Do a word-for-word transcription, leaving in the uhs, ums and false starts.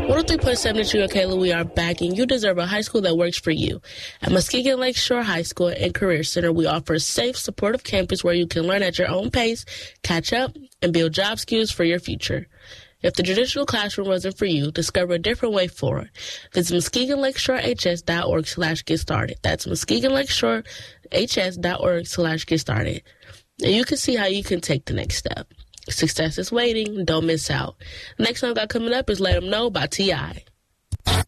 one oh three point seven at Trio Kayla, we are back, and you deserve a high school that works for you. At Muskegon Lakeshore High School and Career Center, we offer a safe, supportive campus where you can learn at your own pace, catch up, and build job skills for your future. If the traditional classroom wasn't for you, discover a different way forward. Visit Muskegon Lakeshore H S dot org slash get started. That's Muskegon Lakeshore H S dot org slash get started. And you can see how you can take the next step. Success is waiting. Don't miss out. The next song I got coming up is Let 'Em Know by T I